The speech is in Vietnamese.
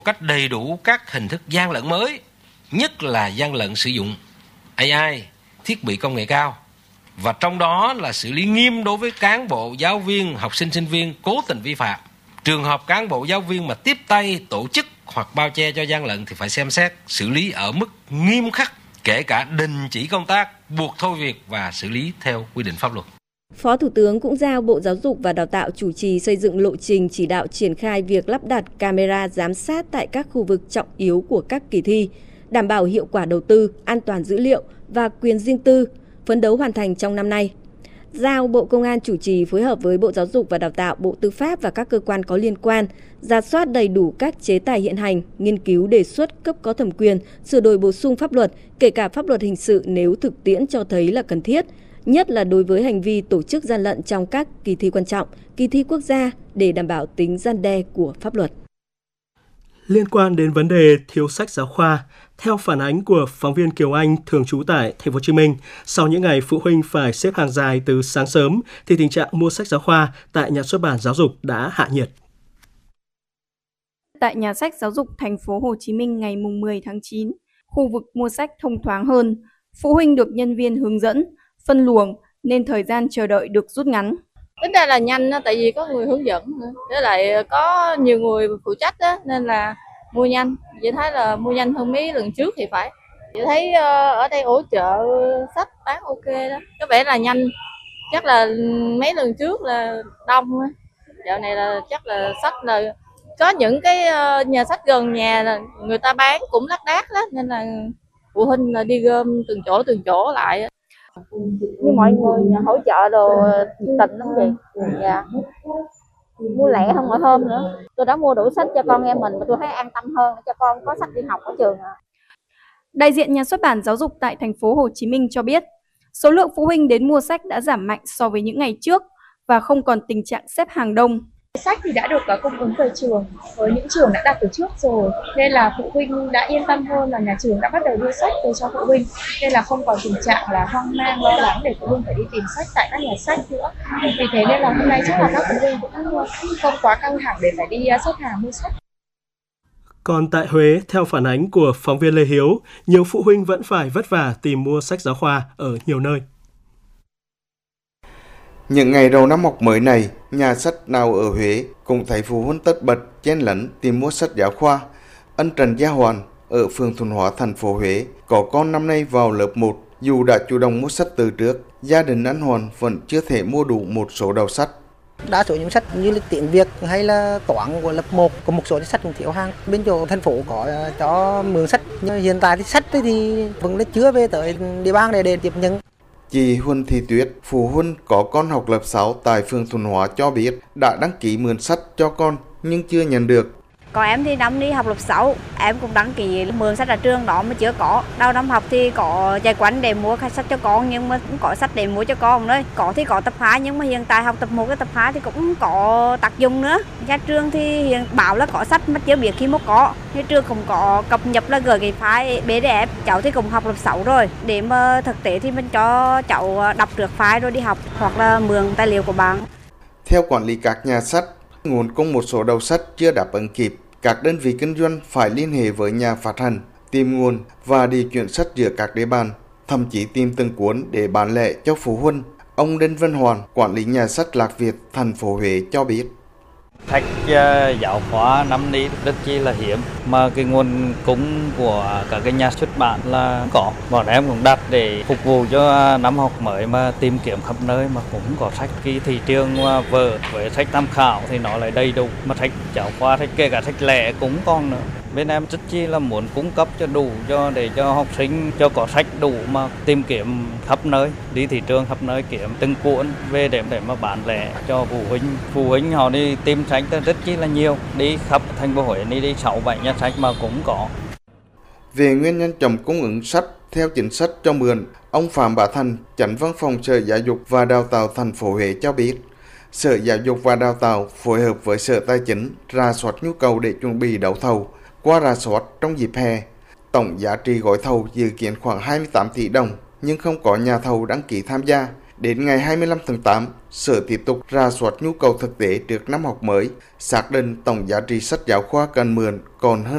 cách đầy đủ các hình thức gian lận mới, nhất là gian lận sử dụng AI, thiết bị công nghệ cao, và trong đó là xử lý nghiêm đối với cán bộ, giáo viên, học sinh, sinh viên cố tình vi phạm. Trường hợp cán bộ, giáo viên mà tiếp tay tổ chức hoặc bao che cho gian lận thì phải xem xét xử lý ở mức nghiêm khắc, kể cả đình chỉ công tác, buộc thôi việc và xử lý theo quy định pháp luật. Phó Thủ tướng cũng giao Bộ Giáo dục và Đào tạo chủ trì xây dựng lộ trình chỉ đạo triển khai việc lắp đặt camera giám sát tại các khu vực trọng yếu của các kỳ thi, đảm bảo hiệu quả đầu tư, an toàn dữ liệu và quyền riêng tư, phấn đấu hoàn thành trong năm nay. Giao Bộ Công an chủ trì phối hợp với Bộ Giáo dục và Đào tạo, Bộ Tư pháp và các cơ quan có liên quan, rà soát đầy đủ các chế tài hiện hành, nghiên cứu đề xuất cấp có thẩm quyền, sửa đổi bổ sung pháp luật, kể cả pháp luật hình sự nếu thực tiễn cho thấy là cần thiết, nhất là đối với hành vi tổ chức gian lận trong các kỳ thi quan trọng, kỳ thi quốc gia để đảm bảo tính răn đe của pháp luật. Liên quan đến vấn đề thiếu sách giáo khoa, theo phản ánh của phóng viên Kiều Anh thường trú tại Thành phố Hồ Chí Minh, sau những ngày phụ huynh phải xếp hàng dài từ sáng sớm thì tình trạng mua sách giáo khoa tại nhà xuất bản giáo dục đã hạ nhiệt. Tại nhà sách giáo dục Thành phố Hồ Chí Minh ngày 10 tháng 9, khu vực mua sách thông thoáng hơn, phụ huynh được nhân viên hướng dẫn, phân luồng nên thời gian chờ đợi được rút ngắn. Tính ra là nhanh đó, tại vì có người hướng dẫn, với lại có nhiều người phụ trách đó, nên là mua nhanh. Chị thấy là mua nhanh hơn mấy lần trước thì phải. Chị thấy ở đây hỗ trợ sách bán ok đó, có vẻ là nhanh. Chắc là mấy lần trước là đông, dạo này là chắc là sách là có những cái nhà sách gần nhà là người ta bán cũng lác đác đó, nên là phụ huynh là đi gom từng chỗ lại. Như mọi người hỗ trợ đồ nhiệt tình lắm chị. Dạ. Mua lẻ không mỗi hôm nữa. Tôi đã mua đủ sách cho con em mình mà tôi thấy an tâm hơn để cho con có sách đi học ở trường. Đại diện nhà xuất bản giáo dục tại Thành phố Hồ Chí Minh cho biết, số lượng phụ huynh đến mua sách đã giảm mạnh so với những ngày trước và không còn tình trạng xếp hàng đông. Sách thì đã được cung ứng về trường với những trường đã đặt từ trước rồi, nên là phụ huynh đã yên tâm hơn là nhà trường đã bắt đầu đưa sách về cho phụ huynh, nên là không còn tình trạng là hoang mang lo lắng để phụ huynh phải đi tìm sách tại các nhà sách nữa. Vì thế nên là hôm nay chắc là các phụ huynh cũng không quá căng thẳng để phải đi xếp hàng mua sách. Còn tại Huế, theo phản ánh của phóng viên Lê Hiếu, nhiều phụ huynh vẫn phải vất vả tìm mua sách giáo khoa ở nhiều nơi. Những ngày đầu năm học mới này, nhà sách nào ở Huế cũng thấy phụ huynh tất bật chen lấn tìm mua sách giáo khoa. Anh Trần Gia Hoàn ở phường Thuận Hóa, thành phố Huế có con năm nay vào lớp 1. Dù đã chủ động mua sách từ trước, gia đình anh Hoàn vẫn chưa thể mua đủ một số đầu sách. Đa số những sách như là tiếng Việt hay là toán của lớp 1, có một số sách cũng thiếu hàng. Bên chỗ thành phố có cho mượn sách, nhưng hiện tại thì sách thì vẫn chưa về tới địa bàn để tiếp nhận. Chị Huỳnh Thị Tuyết, phụ huynh có con học lớp 6 tại phường Thuận Hóa cho biết đã đăng ký mượn sách cho con nhưng chưa nhận được. Còn em thì năm đi học lớp 6, em cũng đăng ký mượn sách ở trường đó mà chưa có. Đầu năm học thì có chạy quanh để mua sách cho con nhưng mà cũng có sách để mua cho con nữa. Có thì có tập 2 nhưng mà hiện tại học tập 1 cái tập 2 thì cũng có tác dụng nữa. Nhà trường thì hiện bảo là có sách mà chưa biết khi mới có. Thì trường cũng có cập nhật là gửi cái file PDF. Cháu thì cũng học lớp 6 rồi. Để mà thực tế thì mình cho cháu đọc được file rồi đi học hoặc là mượn tài liệu của bạn. Theo quản lý các nhà sách, nguồn cung một số đầu sách chưa đáp ứng kịp. Các đơn vị kinh doanh phải liên hệ với nhà phát hành, tìm nguồn và đi chuyển sách giữa các địa bàn, thậm chí tìm từng cuốn để bán lẻ cho phụ huynh. Ông Đinh Văn Hoàn, quản lý nhà sách Lạc Việt, thành phố Huế cho biết. Sách giáo khoa năm nay rất chi là hiếm, mà cái nguồn cung của các cái nhà xuất bản là có. Bọn em cũng đặt để phục vụ cho năm học mới mà tìm kiếm khắp nơi mà cũng có sách. Cái thị trường vở với sách tham khảo thì nó lại đầy đủ, mà sách giáo khoa, sách kể cả sách lẻ cũng còn nữa. Bên em rất chi là muốn cung cấp cho đủ để cho học sinh cho có sách đủ mà tìm kiếm khắp nơi, đi thị trường khắp nơi kiếm từng cuốn về để mà bán lẻ cho phụ huynh. Phụ huynh họ đi tìm sách rất chi là nhiều, đi khắp thành phố Huế, đi 6-7 nhà sách mà cũng có. Về nguyên nhân chậm cung ứng sách theo chính sách cho mượn, ông Phạm Bá Thành, Chánh Văn phòng Sở Giáo dục và Đào tạo thành phố Huế cho biết, Sở Giáo dục và Đào tạo phối hợp với Sở Tài chính rà soát nhu cầu để chuẩn bị đấu thầu. Qua rà soát trong dịp hè, tổng giá trị gói thầu dự kiến khoảng 28 tỷ đồng nhưng không có nhà thầu đăng ký tham gia. Đến ngày 25 tháng 8, Sở tiếp tục rà soát nhu cầu thực tế trước năm học mới, xác định tổng giá trị sách giáo khoa cần mượn còn hơn